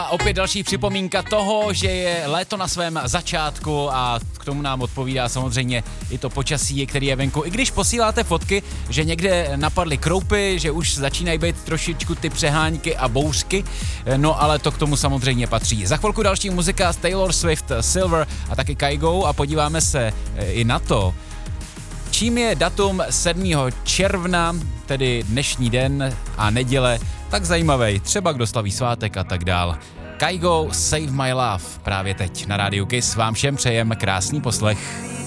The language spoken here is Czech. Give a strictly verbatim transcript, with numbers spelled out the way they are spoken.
A opět další připomínka toho, že je léto na svém začátku a k tomu nám odpovídá samozřejmě i to počasí, který je venku. I když posíláte fotky, že někde napadly kroupy, že už začínají být trošičku ty přehánky a bouřky, no ale to k tomu samozřejmě patří. Za chvilku další muzika z Taylor Swift, Silver a taky Kygo a podíváme se i na to, čím je datum sedmého června, tedy dnešní den a neděle, tak zajímavý, třeba kdo slaví svátek a tak dál. Kygo, Save My Love, právě teď na rádiu Kiss vám všem přejem krásný poslech.